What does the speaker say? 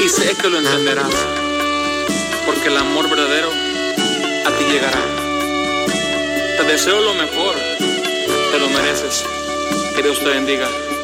y sé que lo entenderás, porque el amor verdadero a ti llegará. Te deseo lo mejor, te lo mereces. Que Dios te bendiga.